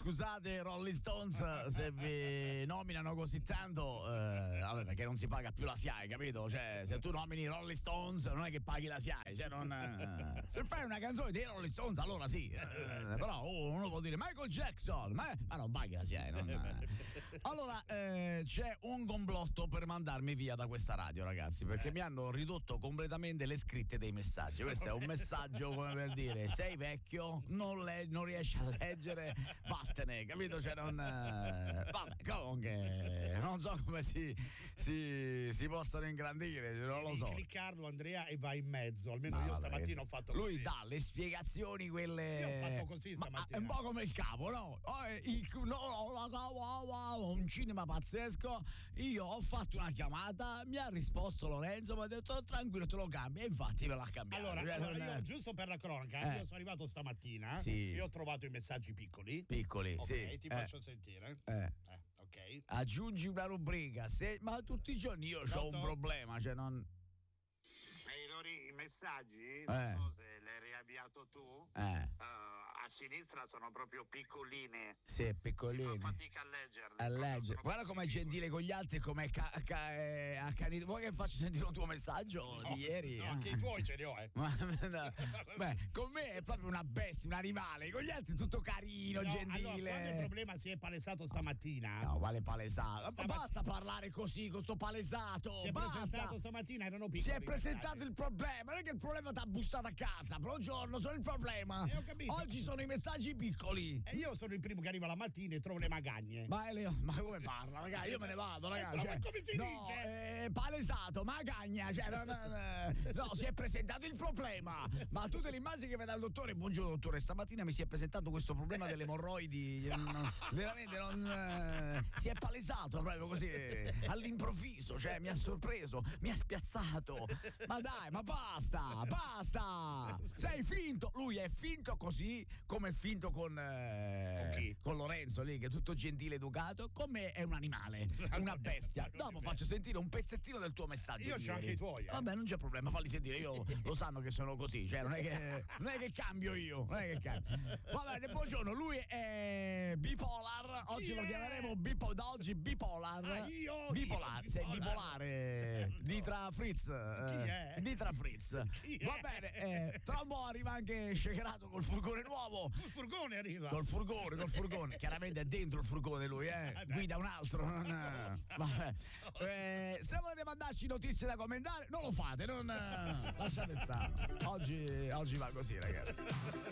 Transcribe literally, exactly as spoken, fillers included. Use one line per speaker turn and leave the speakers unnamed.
scusate Rolling Stones se vi nominano così tanto, eh, vabbè, perché non si paga più la S I A E, capito? Cioè, se tu nomini Rolling Stones non è che paghi la S I A E, cioè non, eh, se fai una canzone dei Rolling Stones allora sì, eh, però oh, uno può dire Michael Jackson, ma, ma non paghi la S I A E. Non, eh. Allora eh, c'è un complotto per mandarmi via da questa radio, ragazzi, perché mi hanno ridotto completamente le scritte dei messaggi. Questo è un messaggio come per dire sei vecchio, non, le, non riesci a leggere, vattene, capito? Cioè non, eh, vabbè, comunque non so come si, si, si possano ingrandire, non lo so.
Cliccarlo, Andrea, e vai in mezzo. Almeno
ma
io
vabbè,
stamattina ho fatto così.
Lui dà le spiegazioni, quelle.
Io ho fatto così stamattina.
Ma è un po' come il capo, no? Oh, il, no, la cavo, un cinema pazzesco. Io ho fatto una chiamata, mi ha risposto Lorenzo, mi ha detto tranquillo, te lo cambia, e infatti me l'ha cambiato.
Allora,
cioè,
allora
è...
io, giusto per la cronaca,
eh.
io sono arrivato stamattina
sì.
e ho trovato i messaggi piccoli.
Piccoli,
ok,
sì.
ti
eh.
faccio sentire.
Eh.
Eh, ok.
Aggiungi una rubrica, se... ma tutti i giorni io ho un problema, cioè non...
E Lori, i messaggi,
eh.
non so se l'hai riavviato tu,
eh.
uh, a sinistra sono proprio piccoline.
Sì, piccoline.
Si fa fatica a leggerle.
A leggere. Guarda com'è gentile con gli altri, com'è ca- ca- eh, accanito. Vuoi che faccio sentire un tuo messaggio
No,
di ieri?
No, anche i tuoi ce li ho, eh.
Ma, no. Beh, con me è proprio una bestia, un animale, con gli altri è tutto carino,
No,
gentile.
allora, quando il problema si è palesato stamattina.
No, vale palesato.
Stamat-
Basta parlare così con sto palesato.
Si è
basta.
presentato stamattina, erano piccoli.
Si è presentato
messaggi.
il problema, non è che il problema ti ha bussato a casa. Buongiorno, sono il problema.
Eh, ho capito.
Oggi sono i messaggi piccoli.
E io sono il primo che arriva la mattina e trovo le magagne.
Ma, Elio, ma come parla, ragazzi? Io me ne vado, ragazzi.
Eh,
Cioè,
come si
no,
dice?
Eh, palesato, magagna. Cioè, no, no, no, no, si è presentato il problema. Ma tu te l'immagini che veda il dottore? Buongiorno, dottore. Stamattina mi si è presentato questo problema delle emorroidi. Non, veramente non. Eh, si è palesato proprio così all'improvviso. Cioè, mi ha sorpreso, mi ha spiazzato. Ma dai, ma basta, basta. Sei finto. Lui è finto così come è finto con, eh,
okay.
con Lorenzo lì, che è tutto gentile, educato. Come è un animale, una bestia. Dopo faccio sentire un pezzettino del tuo messaggio.
Io c'ho anche i tuoi. Eh.
Vabbè, non c'è problema, falli sentire. Io lo sanno che sono così. Cioè, non è che, non è che cambio io. Non è che cambio. Va bene, buongiorno. Lui è bipolar. Oggi
Chi
lo
è?
chiameremo bipo, da oggi bipolar.
Ah, io?
Bipolar,
Io,
sei
bipolar.
bipolare.
Certo.
Ditra Fritz.
Chi è?
Ditra Fritz.
Chi è?
Va bene, eh, tra un po' arriva anche Shakerato col furgone nuovo.
Il furgone arriva.
Col furgone, col furgone. Chiaramente è dentro il furgone lui, eh.
Eh beh.
Guida un altro. Non, vabbè. Eh, se volete mandarci notizie da commentare, non lo fate, non lasciate stare. Oggi, oggi va così, ragazzi.